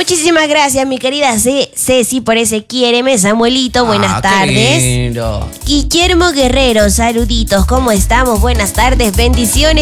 Muchísimas gracias, mi querida Ceci, por ese quiéreme. Samuelito, buenas tardes. Qué lindo. Guillermo Guerrero, saluditos, ¿cómo estamos? Buenas tardes, bendiciones.